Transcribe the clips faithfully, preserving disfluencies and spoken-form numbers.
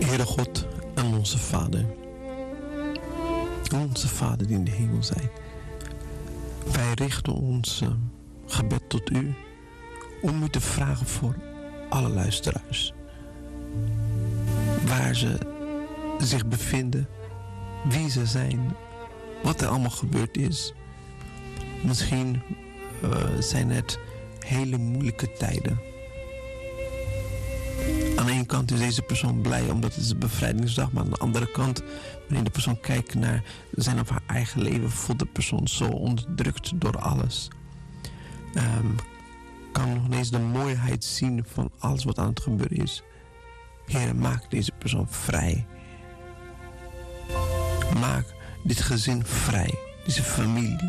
Heere God en onze Vader, onze Vader die in de hemel zijt, wij richten ons uh, gebed tot u om u te vragen voor alle luisteraars, waar ze zich bevinden, wie ze zijn, wat er allemaal gebeurd is. Misschien uh, zijn het hele moeilijke tijden. Aan de ene kant is deze persoon blij omdat het is een bevrijdingsdag, maar aan de andere kant, wanneer de persoon kijkt naar zijn of haar eigen leven, voelt de persoon zo onderdrukt door alles. Um, kan nog eens de mooiheid zien van alles wat aan het gebeuren is. Heer, maak deze persoon vrij. Maak dit gezin vrij, deze familie.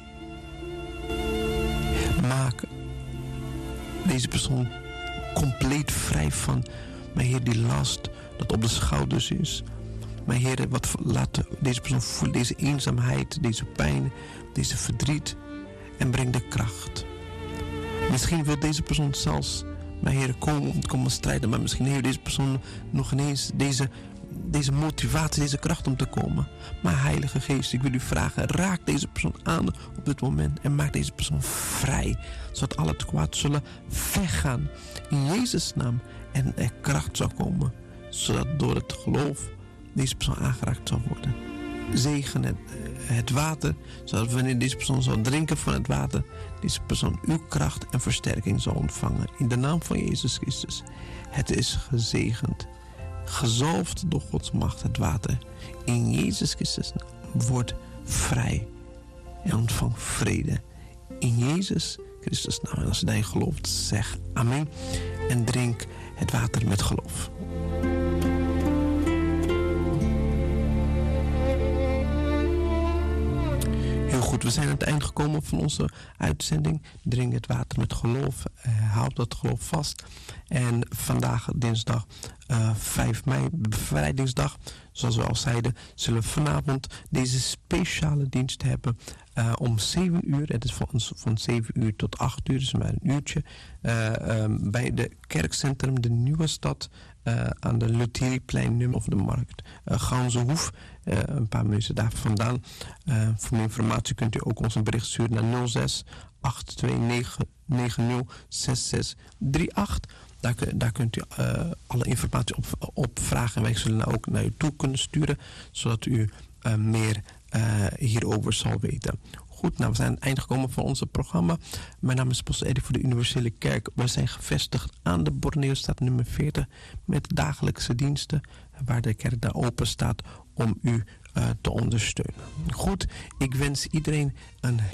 Maak deze persoon compleet vrij van, mijn Heer, die last dat op de schouders is. Mijn Heer, wat laat deze persoon voelen, deze eenzaamheid, deze pijn, deze verdriet, en breng de kracht. Misschien wil deze persoon zelfs, mijn Heer, komen om te komen strijden, maar misschien heeft deze persoon nog ineens deze, deze motivatie, deze kracht om te komen. Maar Heilige Geest, ik wil u vragen, raak deze persoon aan op dit moment en maak deze persoon vrij, zodat al het kwaad zullen weggaan in Jezus' naam en er kracht zal komen, zodat door het geloof deze persoon aangeraakt zal worden. Zegen het, het water, zodat wanneer deze persoon zal drinken van het water, deze persoon uw kracht en versterking zal ontvangen. In de naam van Jezus Christus. Het is gezegend, gezalfd door Gods macht het water. In Jezus Christus wordt vrij en ontvang vrede. In Jezus Christus naam. En als je daarin gelooft, zeg amen en drink het water met geloof. Heel goed, we zijn aan het eind gekomen van onze uitzending. Drink het water met geloof. Uh, houd dat geloof vast. En vandaag, dinsdag uh, vijf mei, bevrijdingsdag. Zoals we al zeiden, zullen we vanavond deze speciale dienst hebben. Uh, om zeven uur, het is van, van zeven uur tot acht uur, dus maar een uurtje. Uh, um, bij de kerkcentrum De Nieuwe Stad. Uh, aan de Lutheriplein nummer of de markt uh, Ganzenhoef, uh, een paar minuten daar vandaan. Uh, voor meer informatie kunt u ook ons een bericht sturen naar nul zes acht twee negen negen nul zes zes drie acht. Daar, daar kunt u uh, alle informatie op, op vragen en wij zullen ook naar u toe kunnen sturen, zodat u uh, meer uh, hierover zal weten. Goed, nou, we zijn aan het eind gekomen van ons programma. Mijn naam is Pastor Eddie voor de Universele Kerk. We zijn gevestigd aan de Borneostraat nummer veertig met dagelijkse diensten, waar de kerk daar open staat om u uh, te ondersteunen. Goed, ik wens iedereen een